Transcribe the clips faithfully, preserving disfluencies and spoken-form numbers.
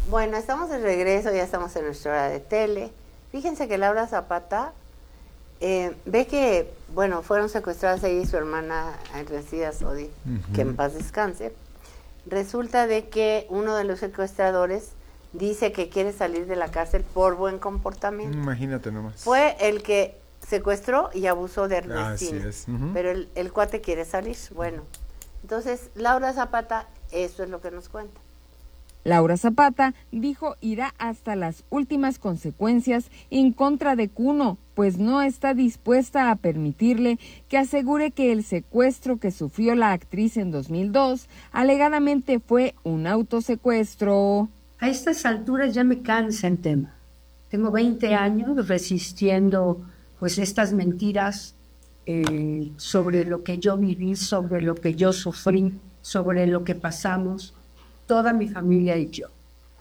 Bueno, estamos de regreso, ya estamos en nuestra hora de tele. Fíjense que Laura Zapata eh, ve que, bueno, fueron secuestradas ella y su hermana Enrecida Sodi, uh-huh. que en paz descanse. Resulta de que uno de los secuestradores dice que quiere salir de la cárcel por buen comportamiento. Imagínate nomás. Fue el que secuestró y abusó de Ernestina. Así es. Uh-huh. Pero el, el cuate quiere salir. Bueno, entonces Laura Zapata, eso es lo que nos cuenta. Laura Zapata dijo irá hasta las últimas consecuencias en contra de Cuno, pues no está dispuesta a permitirle que asegure que el secuestro que sufrió la actriz en dos mil dos alegadamente fue un autosecuestro. A estas alturas ya me cansa el tema. Tengo veinte años resistiendo pues estas mentiras eh, sobre lo que yo viví, sobre lo que yo sufrí, sobre lo que pasamos. Toda mi familia y yo.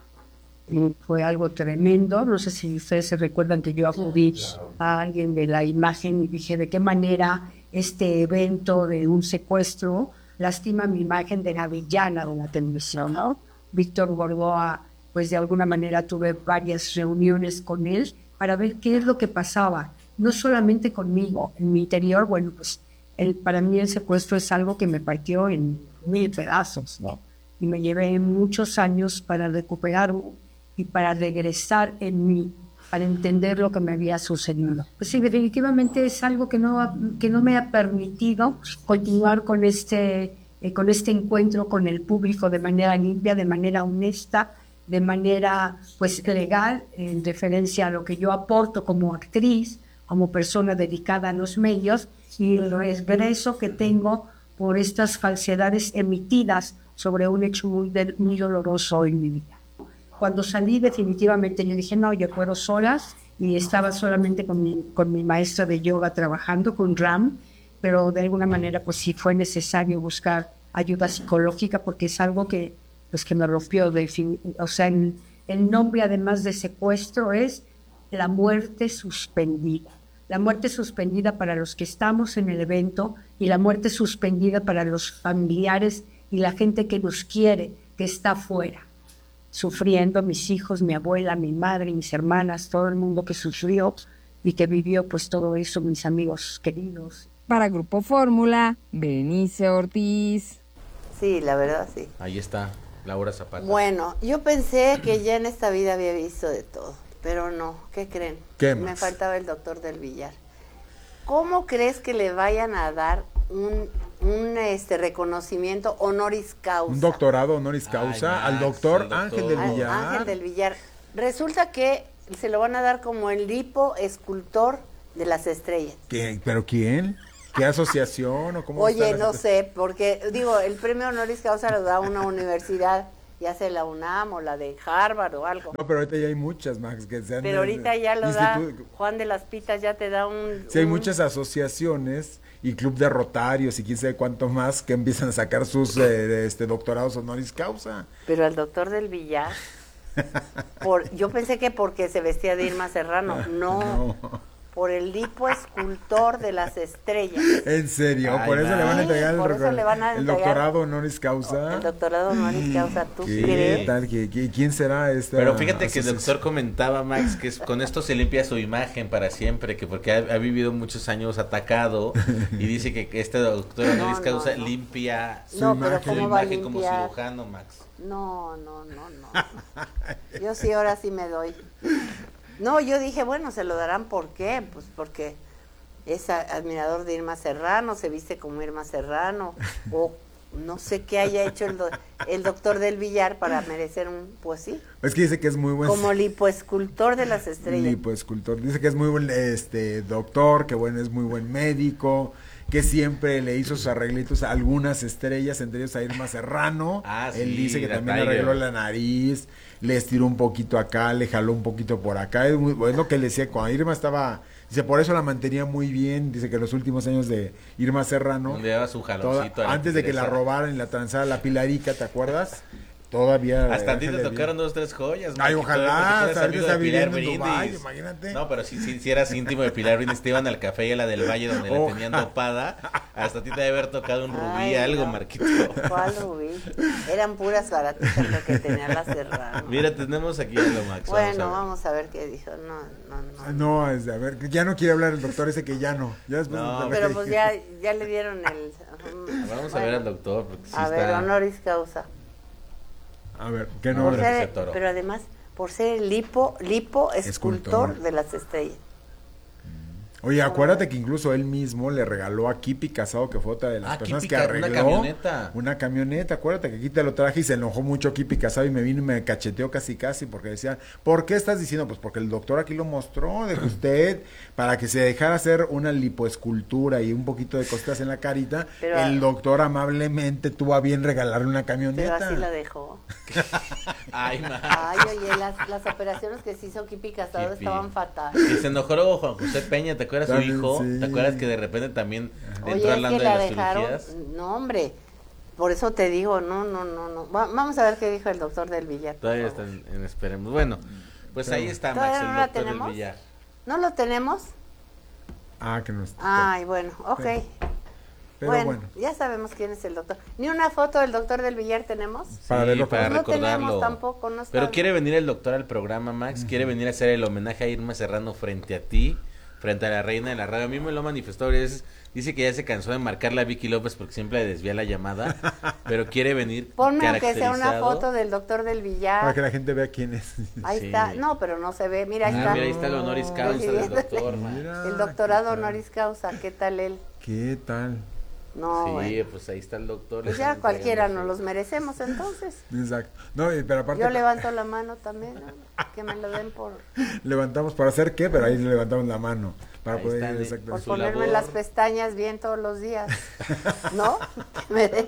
Y fue algo tremendo. No sé si ustedes se recuerdan que yo acudí a alguien de la imagen y dije de qué manera este evento de un secuestro lastima mi imagen de la villana de la televisión, ¿no? Víctor Gorgoa, pues de alguna manera tuve varias reuniones con él para ver qué es lo que pasaba. No solamente conmigo, en mi interior, bueno, pues el, para mí el secuestro es algo que me partió en mil pedazos, ¿no? Y me llevé muchos años para recuperarme y para regresar en mí, para entender lo que me había sucedido. Pues sí, definitivamente es algo que no, que no me ha permitido continuar con este, eh, con este encuentro con el público de manera limpia, de manera honesta, de manera pues legal, en referencia a lo que yo aporto como actriz, como persona dedicada a los medios, y el regreso que tengo por estas falsedades emitidas sobre un hecho muy, de, muy doloroso en mi vida. Cuando salí definitivamente yo dije, no, yo puedo sola, y estaba solamente con mi, con mi maestra de yoga trabajando, con Ram, pero de alguna manera pues sí fue necesario buscar ayuda psicológica porque es algo que, pues, que me rompió. De, o sea, el, el nombre además de secuestro es la muerte suspendida. La muerte suspendida para los que estamos en el evento y la muerte suspendida para los familiares y la gente que nos quiere, que está afuera, sufriendo, mis hijos, mi abuela, mi madre, mis hermanas, todo el mundo que sufrió y que vivió pues todo eso, mis amigos queridos. Para Grupo Fórmula, Berenice Ortiz. Sí, la verdad, sí. Ahí está, Laura Zapata. Bueno, yo pensé que ya en esta vida había visto de todo, pero no, ¿qué creen? ¿Qué Me más? faltaba el doctor del Villar. ¿Cómo crees que le vayan a dar un, un este reconocimiento honoris causa? Un doctorado honoris causa. Ay, al doctor, doctor Ángel del Villar. Ángel del Villar. Resulta que se lo van a dar como el lipo escultor de las estrellas. ¿Qué? ¿Pero quién? ¿Qué asociación o cómo? Oye, está la- no sé, porque digo, el premio honoris causa lo da una universidad, ya sea la UNAM o la de Harvard o algo. No, pero ahorita ya hay muchas, Max, que se han... Pero ahorita ya lo da, institu- Juan de las Pitas ya te da un... Sí, hay un- muchas asociaciones y club de rotarios y quién sabe cuánto más que empiezan a sacar sus eh, este, doctorados honoris causa. Pero al doctor del Villar, por, yo pensé que porque se vestía de Irma Serrano, no, No. por el lipo escultor de las estrellas. En serio, Ay, por eso Max. le van a entregar el, Por eso doctor- le van a el entregar- doctorado honoris causa. El doctorado honoris causa, ¿tú ¿Qué crees? tal? ¿Qué- qué- ¿Quién será esta? Pero fíjate que el asociación? doctor comentaba, Max, que es- con esto se limpia su imagen para siempre, que porque ha, ha vivido muchos años atacado y dice que este doctor honoris No, causa no, no. limpia Su No, pero imagen. su ¿cómo va a imagen como limpiar? cirujano, Max. No, no, no, no. Yo sí, ahora sí me doy. No, yo dije, bueno, se lo darán, ¿por qué? Pues porque es a- admirador de Irma Serrano, se viste como Irma Serrano, o no sé qué haya hecho el, do- el doctor del Villar para merecer un, pues sí, Es que dice que es muy buen como lipoescultor de las estrellas. lipoescultor. Dice que es muy buen este doctor, que bueno, es muy buen médico, que siempre le hizo sus arreglitos a algunas estrellas, entre ellos a Irma Serrano. Ah, Él sí, dice que la también le Tiger. arregló la nariz, le estiró un poquito acá, le jaló un poquito por acá. Es muy bueno que le decía, cuando Irma estaba, dice, por eso la mantenía muy bien. Dice que los últimos años de Irma Serrano, Donde daba su toda- jaloncito. a la antes de que la Teresa. robaran y la transara la Pilarica, ¿te acuerdas? Todavía. Hasta a ti te déjale tocaron bien. dos, tres joyas. Ay, Marquito, ojalá, porque tú eres ahorita amigo está de Pilar viviendo en Dubái, Brindis. imagínate. No, pero si, si, si eras íntimo de Pilar Brindis, te iban al café y a la del Valle donde la Ojalá. tenían dopada. Hasta a ti te debe haber tocado un rubí, Ay, algo, no. Marquito. ¿Cuál rubí? Eran puras baratitas lo que tenía la Serrano. Mira, tenemos aquí a lo Max. Bueno, vamos vamos a ver qué dijo. No, no, no. No, es, a ver, ya no quiere hablar el doctor ese que ya no. Ya después No, de lo Pero que pues dijiste. ya, ya le dieron el... a ver. Vamos a Bueno. ver al doctor. Porque sí A ver, está... honoris causa. A ver, ¿qué No, no? Por pero que ser- se atoró. pero además, por ser el lipo, lipo escultor, Escultor. de las estrellas. Oye, acuérdate que incluso él mismo le regaló a Kipi Casado, que fue otra de las Ah, personas Kipi que Ca- arregló una camioneta. una camioneta. Acuérdate que aquí te lo traje y se enojó mucho Kipi Casado y me vino y me cacheteó casi casi porque decía, ¿por qué estás diciendo? Pues porque el doctor aquí lo mostró, de que usted, para que se dejara hacer una lipoescultura y un poquito de costas en la carita, Pero- el doctor amablemente tuvo a bien regalarle una Pero camioneta. así la dejó. Ay, ma. Ay, oye, las, las operaciones que se hizo Kipi Casado Kipi. estaban fatal. Y se enojó luego Juan José Peña, ¿te acuerdas su También, hijo? sí. ¿Te acuerdas que de repente también le Oye, entró es hablando que de la las dejaron. cirugías? No, hombre. Por eso te digo, no, no, no, no. Va- vamos a ver qué dijo el doctor del Villar. por Todavía favor. están en esperemos. Bueno, pues ahí está Max, ¿Todavía el no la doctor del tenemos? Villar. ¿No lo tenemos? Ah, que no está. Ay, bueno, ok. Pero bueno, bueno, ya sabemos quién es el doctor. ¿Ni una foto del doctor del Villar tenemos? para Sí, verlo para Pues no recordarlo. tenemos tampoco, no está- Pero quiere venir el doctor al programa, Max, quiere venir a hacer el homenaje a Irma Serrano frente a ti, frente a la reina de la radio. A mí me lo manifestó varias veces. Dice que ya se cansó de marcarle a Vicky López porque siempre le desvía la llamada, pero quiere venir Ponme aunque sea una caracterizado. foto del doctor del para Villar. que la gente vea quién es. Ahí Sí. está. No, pero no se ve. Mira, ahí Ah, está. mira, ahí está el honoris causa del Recibiéndole doctor, Max. Mira, El doctorado ¿qué tal? honoris causa. ¿Qué tal él? ¿Qué tal? No, Sí, bueno. pues ahí está el doctor. Pues le ya están cualquiera entregando nos su- los merecemos entonces. Exacto. No, y- pero aparte Yo levanto la mano también, ¿no? Que me lo den por, levantamos para hacer qué, pero ahí le levantamos la mano para Ahí poder están, ir eh, exacto. por su ponerme labor. las pestañas bien todos los días. ¿No? Que me den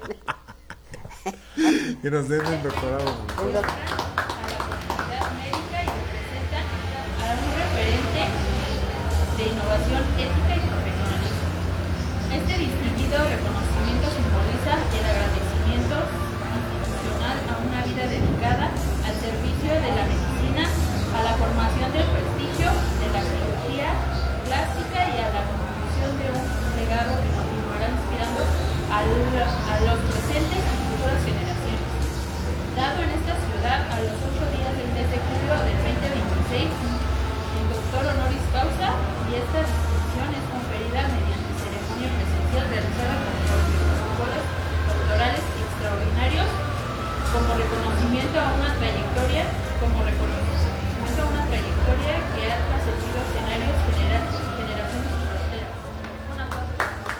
Que nos den el doctorado. el doc- comunidad médica y representa a un referente de innovación ética y profesional. Este distinguido reconocimiento simboliza el agradecimiento institucional a una vida dedicada al servicio de la medicina, a la formación del prestigio de la cirugía plástica y a la contribución de un legado que continuará inspirando al- a los presentes y futuras generaciones. Dado en esta ciudad a los ocho días del mes de julio del veinte veintiséis, el doctor honoris causa, y esta distinción es conferida mediante ceremonia presencial realizada con protocolos doctorales extraordinarios como reconocimiento a una trayectoria, como reconocimiento a una trayectoria que ha trascendido escenarios genera- generaciones y fronteras. Un aplauso.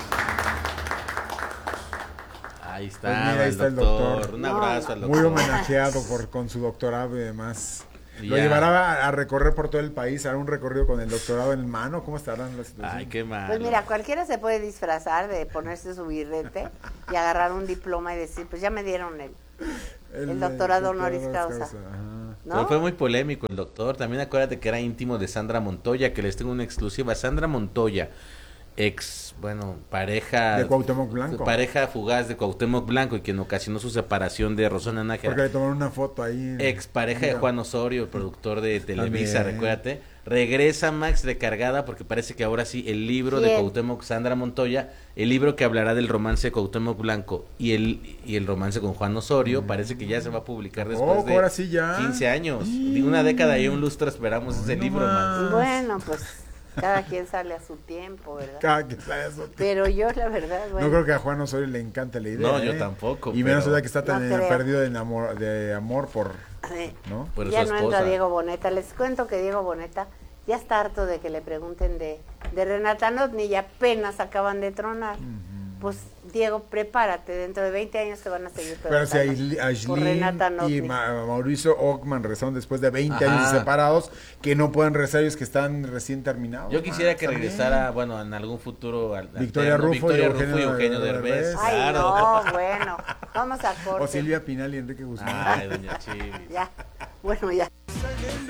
Ahí está, Pues mira, ahí el, está el doctor. doctor. Un No, abrazo al no. doctor. Muy homenajeado por, con su doctorado y demás. Y Lo ya. llevará a, a recorrer por todo el país, hará un recorrido con el doctorado en mano. ¿Cómo estarán las situaciones? Ay, qué mal. Pues mira, cualquiera se puede disfrazar de ponerse su birrete y agarrar un diploma y decir, pues ya me dieron el, el doctorado honoris causa. Ajá. Pero ¿no? fue muy polémico el doctor. También acuérdate que era íntimo de Sandra Montoya, que les tengo una exclusiva. Sandra Montoya, ex, bueno, pareja... De Cuauhtémoc Blanco. Pareja fugaz de Cuauhtémoc Blanco y quien ocasionó su separación de Rosana Porque Nájera. le tomaron una foto ahí. Ex pareja de Mira. Juan Osorio, el productor de Televisa, También. recuérdate. Regresa Max recargada porque parece que ahora sí el libro de ¿Quién? Cuauhtémoc, Sandra Montoya, el libro que hablará del romance de Cuauhtémoc Blanco y el y el romance con Juan Osorio, parece que ya se va a publicar después Tampoco, de ahora sí ya. quince años. De una década y un lustro esperamos ese Ay, no libro, más. Max. Bueno, pues cada quien sale a su tiempo, ¿verdad? Cada que sale eso. Pero yo, la verdad, bueno. No creo que a Juan Osorio le encante la idea. No, yo ¿eh? tampoco, Y menos pero- ahora que está tan No eh, creo. perdido de amor, de amor por. Sí. ¿No? Por Ya su no esposa. entra Diego Boneta. Les cuento que Diego Boneta ya está harto de que le pregunten de, de Renata Notni y apenas acaban de tronar. Pues, Diego, prepárate. Dentro de veinte años te van a seguir Pero si preguntando Aisl- por Renata Aislinn Notni. y Ma- Mauricio Ockman regresaron después de veinte Ajá. años separados, que no pueden regresar ellos que están recién terminados. Yo quisiera Max, que también. regresara, bueno, en algún futuro al, Victoria alterno, Rufo y Victoria Eugenio Rufo y Eugenio Derbez. Derbez. Ay, Claro. no, bueno. Vamos a corte. O Silvia Pinal y Enrique Guzmán. Ay, doña Chivis. Ya. Bueno, ya.